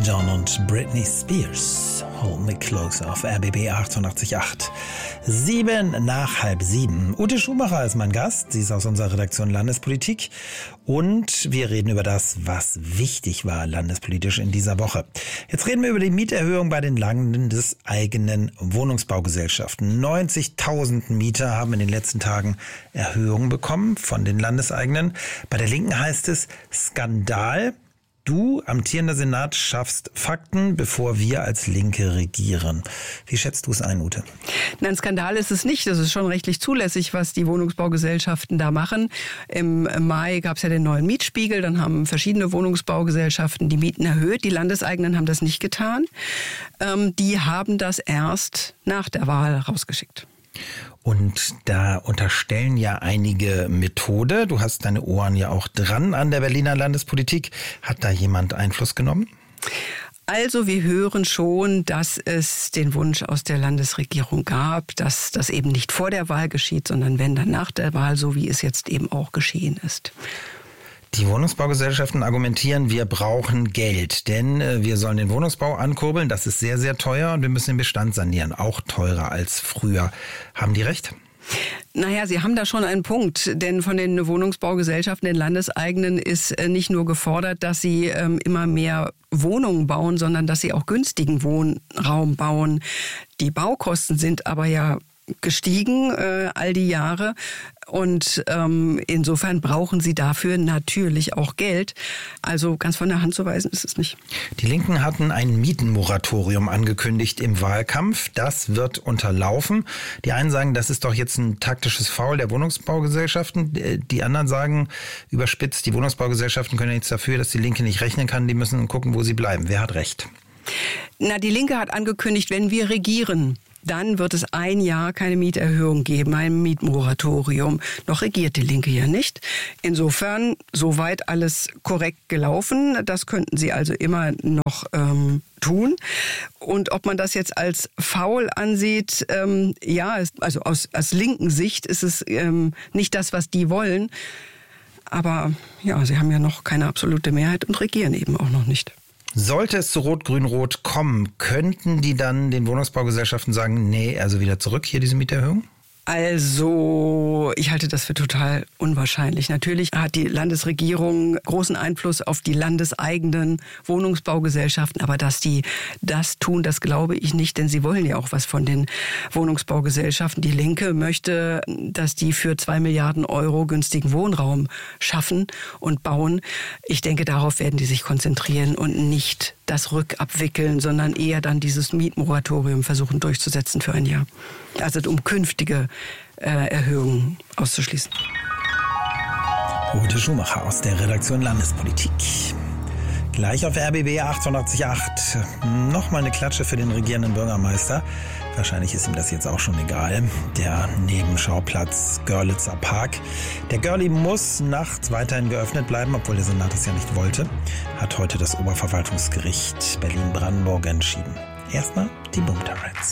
John und Britney Spears. Hold Me Close auf RBB 88.8. 7:06. Ute Schumacher ist mein Gast. Sie ist aus unserer Redaktion Landespolitik. Und wir reden über das, was wichtig war landespolitisch in dieser Woche. Jetzt reden wir über die Mieterhöhung bei den landeseigenen Wohnungsbaugesellschaften. 90.000 Mieter haben in den letzten Tagen Erhöhungen bekommen von den Landeseigenen. Bei der Linken heißt es Skandal. Du, amtierender Senat, schaffst Fakten, bevor wir als Linke regieren. Wie schätzt du es ein, Ute? Nein, Skandal ist es nicht. Das ist schon rechtlich zulässig, was die Wohnungsbaugesellschaften da machen. Im Mai gab es ja den neuen Mietspiegel. Dann haben verschiedene Wohnungsbaugesellschaften die Mieten erhöht. Die Landeseigenen haben das nicht getan. Die haben das erst nach der Wahl rausgeschickt. Und da unterstellen ja einige Methode. Du hast deine Ohren ja auch dran an der Berliner Landespolitik. Hat da jemand Einfluss genommen? Also wir hören schon, dass es den Wunsch aus der Landesregierung gab, dass das eben nicht vor der Wahl geschieht, sondern wenn dann nach der Wahl, so wie es jetzt eben auch geschehen ist. Die Wohnungsbaugesellschaften argumentieren, wir brauchen Geld, denn wir sollen den Wohnungsbau ankurbeln. Das ist sehr, sehr teuer und wir müssen den Bestand sanieren. Auch teurer als früher. Haben die recht? Naja, Sie haben da schon einen Punkt, denn von den Wohnungsbaugesellschaften, den Landeseigenen, ist nicht nur gefordert, dass sie immer mehr Wohnungen bauen, sondern dass sie auch günstigen Wohnraum bauen. Die Baukosten sind aber ja gestiegen all die Jahre und insofern brauchen sie dafür natürlich auch Geld. Also ganz von der Hand zu weisen ist es nicht. Die Linken hatten ein Mietenmoratorium angekündigt im Wahlkampf. Das wird unterlaufen. Die einen sagen, das ist doch jetzt ein taktisches Foul der Wohnungsbaugesellschaften. Die anderen sagen, überspitzt, die Wohnungsbaugesellschaften können ja nichts dafür, dass die Linke nicht rechnen kann. Die müssen gucken, wo sie bleiben. Wer hat recht? Na, die Linke hat angekündigt, wenn wir regieren, dann wird es ein Jahr keine Mieterhöhung geben, ein Mietmoratorium. Noch regiert die Linke ja nicht. Insofern soweit alles korrekt gelaufen. Das könnten sie also immer noch tun. Und ob man das jetzt als faul ansieht, ja, also aus linken Sicht ist es nicht das, was die wollen. Aber ja, sie haben ja noch keine absolute Mehrheit und regieren eben auch noch nicht. Sollte es zu Rot-Grün-Rot kommen, könnten die dann den Wohnungsbaugesellschaften sagen, nee, also wieder zurück, hier diese Mieterhöhung? Also, ich halte das für total unwahrscheinlich. Natürlich hat die Landesregierung großen Einfluss auf die landeseigenen Wohnungsbaugesellschaften, aber dass die das tun, das glaube ich nicht, denn sie wollen ja auch was von den Wohnungsbaugesellschaften. Die Linke möchte, dass die für 2 Milliarden Euro günstigen Wohnraum schaffen und bauen. Ich denke, darauf werden die sich konzentrieren und nicht das rückabwickeln, sondern eher dann dieses Mietmoratorium versuchen durchzusetzen für ein Jahr. Also um künftige Erhöhungen auszuschließen. Ute Schumacher aus der Redaktion Landespolitik. Gleich auf RBB 88.8. Nochmal eine Klatsche für den regierenden Bürgermeister. Wahrscheinlich ist ihm das jetzt auch schon egal. Der Nebenschauplatz Görlitzer Park. Der Görli muss nachts weiterhin geöffnet bleiben, obwohl der Senat das ja nicht wollte. Hat heute das Oberverwaltungsgericht Berlin-Brandenburg entschieden. Erstmal die Boom Terrats.